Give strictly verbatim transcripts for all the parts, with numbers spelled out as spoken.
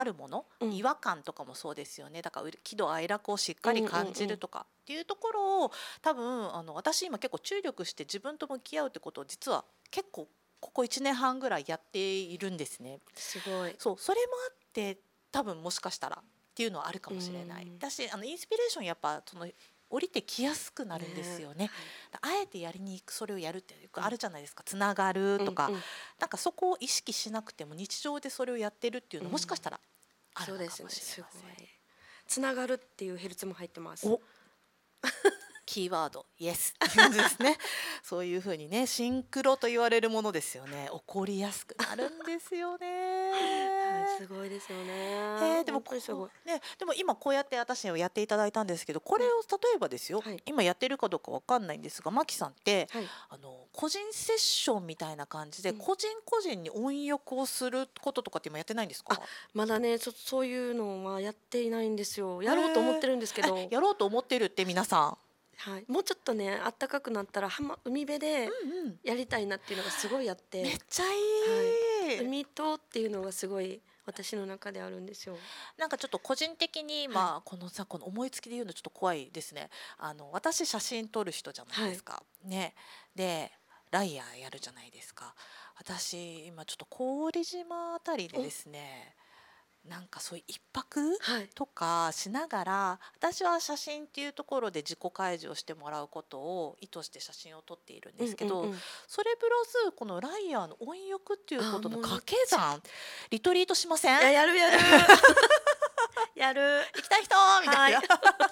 あるもの、 うん、 違和感とかもそうですよね。だからう喜怒哀楽をしっかり感じるとかっていうところを、多分あの私今結構注力して自分と向き合うってことを実は結構ここいちねんはんぐらいやっているんですね。 すごい。 そう、それもあって多分もしかしたらっていうのはあるかうもしれない。 ん、 私あのインスピレーションやっぱその降りてきやすくなるんですね、 よね。 はい。 あえてやりに行く、それをやるってよくあうんるじゃないですか。つながるとか、 うんうんなんかそこを意識しなくても日常でそれをやってるっていうのもしかしたうんらあるそうですね、 のかもしれすごい。 ません。 つながるっていうヘルツも入ってます。 お、キーワードイエスっていう感じですね。そういうふうにね、シンクロと言われるものですよね。起こりやすくなるんですよはい、 ね。 すごいですよね。 えー、でも本当にすごい。 こう、ね、でも今こうやって私をやっていただいたんですけど、これを例えばですよ、 はい、 今やってるかどうかわかんないんですが、マキさんってはい、 あの個人セッションみたいな感じでうん。 個人個人に温浴をすることとかって今やってないんですか？ あ、まだね、そそういうのはやっていないんですよ。 へやろうと思っえ、 てるんですけど、 やろうと思ってるって皆さはい、もうちょっとね、暖かくなったら、はま海辺でん。うんうん。 やりたいなっていうのがすごいあっめって、 ちゃはい。 いい。 海とっていうのがすごい私の中であるんですよ。 なんかちょっと個人的にはい、 今このさこの思いつきで言うのちょっと怖いですね。あの私写真撮る人じゃないはい、 ですか。ね。でライアーやるじゃないですか。私今ちょっと郡島あたりでお、 ですね、なんかそういう一泊はい、 とかしながら、私は写真っていうところで自己開示をしてもらうことを意図して写真を撮っているんうですけど、 んうんうん。 それプラスこのライアーの温浴っていうああ、 ことのもうめっ掛けちゃ、 算、リトリートしません？ いや、やるやる。やる。 行きたい人みたいはい。 な。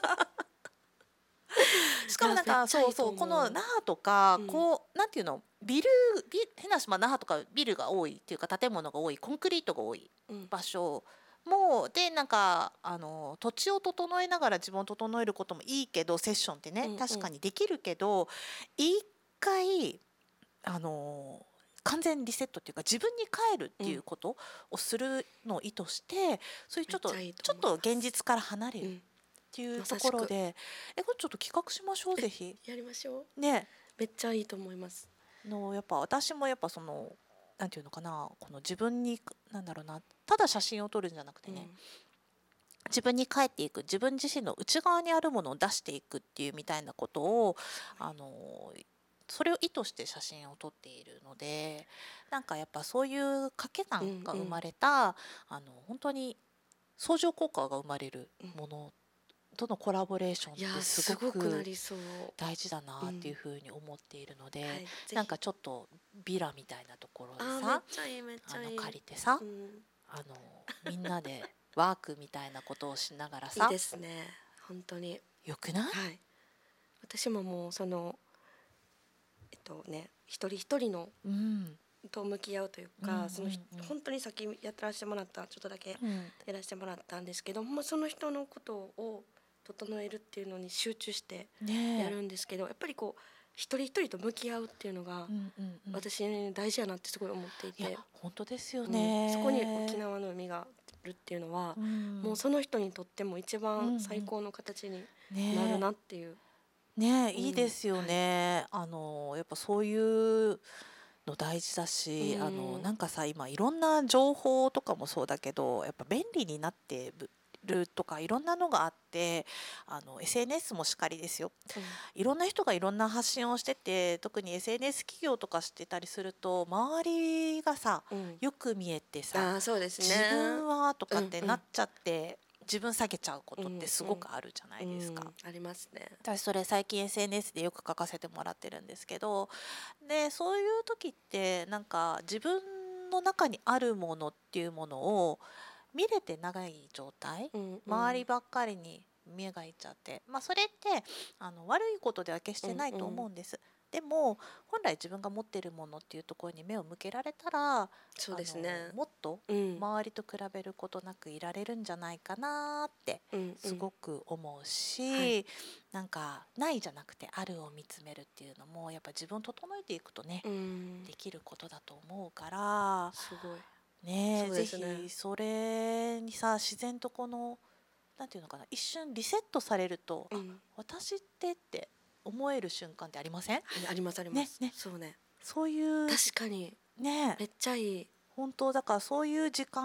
しいや、 かもなんめっちゃいいとかそうそう、この思う。 那覇とかうん、 こうなんていうの、ビルビ変な島、那覇とかビルが多いっていうか建物が多い、コンクリートが多いうん、 場所もで、なんかあの土地を整えながら自分を整えることもいいけど、セッションってねうんうん。 確かにできるけど、一回あの完全リセットっていうか自分に帰るっていううん、 ことをするのを意図して、そういうちょっとめっちゃいいとちょっと思います。 現実から離れるっうん、 ていうとまさしく。 ころで、えこれちょっと企画しましょう、 え、 ぜひ。 やりましょう。 ね、 めっちゃいいと思います。 のやっぱ私もやっぱそのなんていうのかな、この自分になんだろうな、ただ写真を撮るんじゃなくてね、 うん、 自分に帰っていく、自分自身の内側にあるものを出していくっていうみたいなことをすごい。 あのそれを意図して写真を撮っているので、なんかやっぱそういう掛けう算が生まんうん。 れた、あの本当に相乗効果が生まれるうん。 ものとのコラボレーションっいや、 てすすごくなごくりそう。 大事だなっていううん。 ふうに思っているので、 はい、ぜなんかひ。 ちょっとビラみたいなところでああ、めっさ、 ちゃいい、めっちあのゃいい。 借りてさ、 うん。 あのみんなでワークみたいなことをしながらいいさ、 ですね。本当に。 よくない？ はい。私ももうその、えっとね、一人一人のうんと向き合うといううんうんか、そのひ本当にさっきやってらしてもらったちょっとだけうんうんやらせてもらったんですけども、その人のことを整えるっていうのに集中してやねえ、 るんですけど、やっぱりこう一人一人と向き合うっていうのがうんうんうん、 私、ね、大事やなってすごい思っていいやて、 本当ですようん、そこに沖ね。 縄の海があるっていうのはうんもうその人にとっても一うんう番最ん、 高の形になるねなっていう、 えねえ、いいでうん、 すよはい、 ね。あのやっぱそういうの大事だうし、あのん、 なんかさ今いろんな情報とかもそうだけど、やっぱ便利になってるとかいろんなのがあって、あの エスエヌエス もしかりですよ。 うん、 いろんな人がいろんな発信をしてて、特に エスエヌエス 企業とかしてたりすると周りがさうん、 よく見えてさ、 ああそうです自ね、 分はとかっうんうんてなっちゃって自分下げちゃうこうとってんうんすごくあるじゃなういですか。 ん、ありますね。 私それ最近 エスエヌエス でよく書かせてもらってるんですけど、でそういう時ってなんか自分の中にあるものっていうものを見れて長い状態、 うんうん周りばっかりに目がいっちゃって、まあそれってあの悪いことでは決しうてないと思んうん、 うんです。でも本来自分が持ってるものっていうところに目を向けられたら、あそうですのね。 もっとうん周りと比べることなくいられるんじゃないかなってうんうん、 すごく思うはい、 し、なんかないじゃなくてあるを見つめるっていうのもやっぱ自分を整えていくとねうん、 できることだと思うから、 すごい。 ねえ、ぜそうですね。 ひそれにさ自然とこのなんていうのかな、一瞬リセットされると、あ、 うん、 私ってって思える瞬間ってありません？ はい、ありますあります。 ねね、 そうね。 そういう確かにね、 めっちゃいい。 本当だからそういう時間う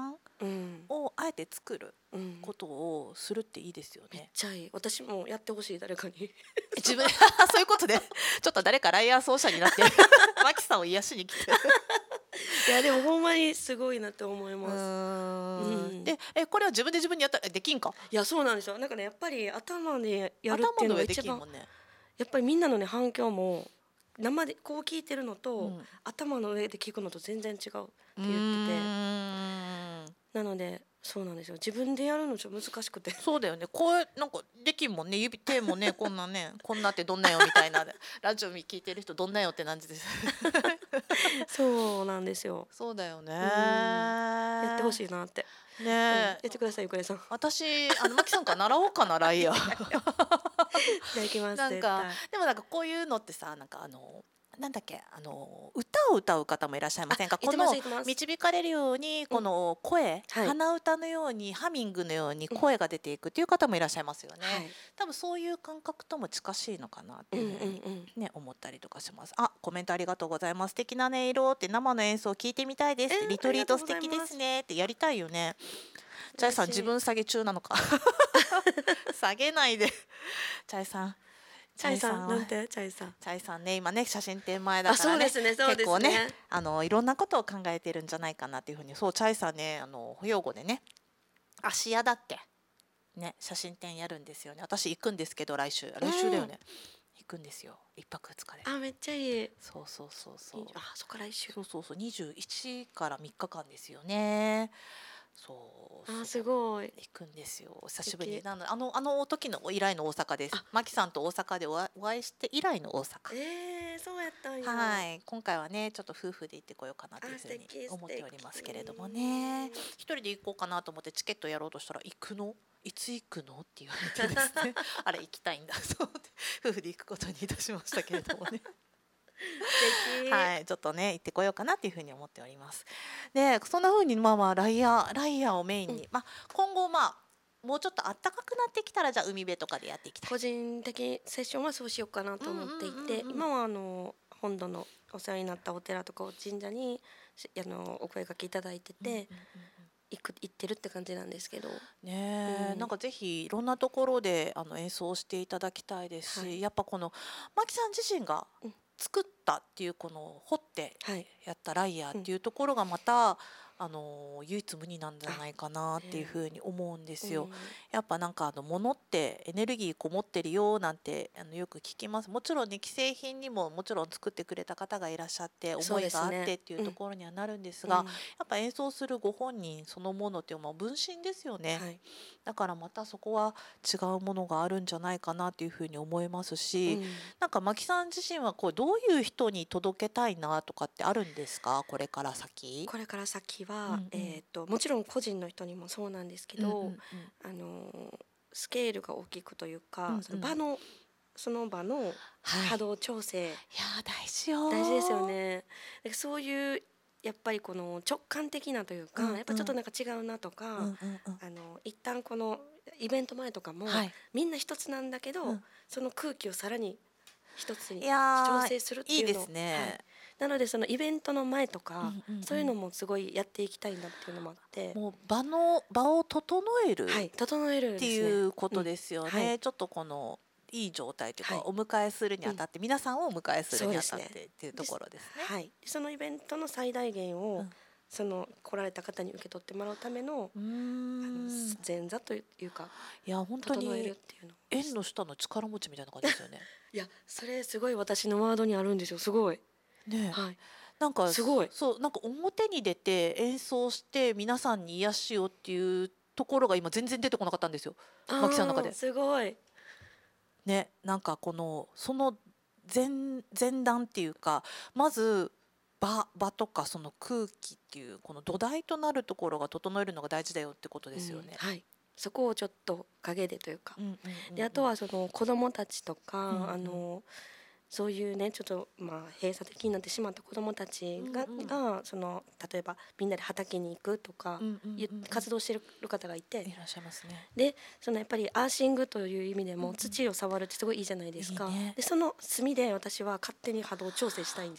うんをあえて作るうんことをするっていいですよめっね。 ちゃいい。私もやってほしい、誰かに。 自分そういうことでちょっと誰かライアー奏者になってマキさんを癒しに来ていやでもほんまにすごいなって思いうーます。うんんでえこれは自分で自分にやったらえできんか。 いやそうなんですよ。なんかねやっぱり頭でやるっていうの頭の上でが一番きんもんね。 やっぱりみんなのね反響も生でこう聞いてるのと、 うん頭の上で聞くのと全然違うってう言ってて、 ーんなのでそうなんですよ。自分でやるのちょっと難しくて。 そうだよね。こうなんかできんもんね。指手もねこんなねこんなってどんなよみたいなラジオ聞いてる人どんなよって感じです。 そうなんですよ。 そうだよね。 やってほしいいなって。うん、 ねやえ。 ってくださいゆかりさん。 私あのマキさんから習おうかなライアー。 じゃあ行きますなんか絶対。 でもなんかこういうのってさなんかあのなんだっけあの歌を歌う方もいらっしゃいませんか。 言ってますこの言ってます。 導かれるようにこの声、 はい鼻歌のようにハミングのように声が出ていくっていう方もいらっしゃいますよね。 はい。 多分そういう感覚とも近しいのかなってうんうんいうふうにうん。 ね思ったりとかします。あ、コメントありがとうございます。素敵な音色って生の演奏聞いてみたいですって。 えーリトリート素ありがとうございます敵ですねってやりたいよね。チャイさん嬉しい自分下げ中なのか。下げないで。チャイさん。 チャイさんはなんてチャイさん。 チャイさんね今ね写真展前だあからねそうですねそうです結構ねね。 あのいろんなことを考えてるんじゃないかなっていうふうに。そうチャイさんねあの保養後でね芦屋だっけね写真展やるんですよね。私行くんですけど来週来週だよね、行くんですよ一泊二日で。 あめっちゃいい。 そうそうそうそういいあそっか来週。 そうそうそうにじゅういちからみっかかんですよね。そうそうあすごい。 行くんですよ久しぶりに。 素敵なのあのあの時の以来の大阪ですあ。 マキさんと大阪でお会お会いして以来の大阪。 えー、そうやったんや。 はい、今回はねちょっと夫婦で行ってこようかなというふうにあ素敵思っておりますけれども素ね。 敵一人で行こうかなと思ってチケットやろうとしたら行くのいつ行くのって言われてですねあれ行きたいんだと思って夫婦で行くことにいたしましたけれどもね素敵。 はいちょっとね行ってこようかなっていうふうに思っております。でそんなふうにまあまあライヤーライヤーをメインに、 うんまあ今後まあもうちょっと暖かくなってきたらじゃあ海辺とかでやっていきたい。 個人的セッションはそうしようかなと思っていて、 うんうんうんうん今はあの本土のお世話になったお寺とか神社にしあのお声掛けいただいてて、 うんうんうんうん行く行ってるって感じなんですけど。 ねえ、 うんなんかぜひいろんなところであの演奏していただきたいですし、 はいやっぱこのマキさん自身がうん作ったっていうこの掘ってはい。 やったライヤーっていうところがまた、あの唯一無二なんじゃないかなっていうふうに思うんですよ。 うんやっぱなんかあの物ってエネルギーこもってるよなんてあのよく聞きます。もちろんね既製品にももちろん作ってくれた方がいらっしゃって思いがあっそうですねてっていうところにはなるんですが、 うんやっぱ演奏するご本人そのものっていうのは分身ですよね。 はい。 だからまたそこは違うものがあるんじゃないかなっていうふうに思いますし、 うんなんかマキさん自身はこうどういう人に届けたいなとかってあるんですかこれから先。 これから先は、 うんうんえっ、ともちろん個人の人にもそうなんですけど、 うんうんうんあのスケールが大きくというか、 うんうんその場のその場のはい、 波動調整、 いやー大事よー。 大事ですよね。だからそういうやっぱりこの直感的なというか、 うんうんやっぱちょっとなんか違うなとか、 うんうんうんあの一旦このイベント前とかも、 はい、 みんな一つなんだけど、 うんその空気をさらに一つにいやー調整するっていいいうのですね。 はいなのでそのイベントの前とか、 うんうんうんそういうのもすごいやっていきたいなっていうのもあって、 もう場の場を整えるはい、整えるってですね。 いうことですよね。 うんはいちょっとこのいい状態というか、 はいお迎えするにあたって、皆さんをお迎えするにあたっそうですてっていうところですね。 はい、でそのイベントの最大限を、 うんその来られた方に受け取ってもらうための、 うーあのん前座というかいや本当整えるっにていうの。 縁の下の力持ちみたいな感じですよね。 いやそれすごい私のワードにあるんですよ。すごい。 ねえ、 はい。 なんかすごいそうなんか表に出て演奏して皆さんに癒しをっていうところが今全然出てこなかったんですよ。マキさんの中であーすごい。 ね、なんかこのその前前段っていうかまず場場とかその空気っていうこの土台となるところが整えるのが大事だよってことですよね。 うんはい。そこをちょっと陰でというか。 うんうんうんうんであとはその子どもたちとか、 うんうんあのそういうねちょっとまあ閉鎖的になってしまった子どもたちが,、 うんうんがその例えばみんなで畑に行くとか、 うんうんうんうんいう活動してる方がいて、 いらっしゃいますね。 でそのやっぱりアーシングという意味でうんうんも土を触るってすごいいいじゃないですか。 いいねでその炭で私は勝手に波動調整したいんですよ。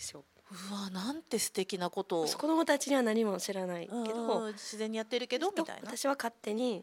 うわなんて素敵なことを、 子供たちには何も知らないけうんうんど、 うん自然にやってるけどみたいな。 私は勝手に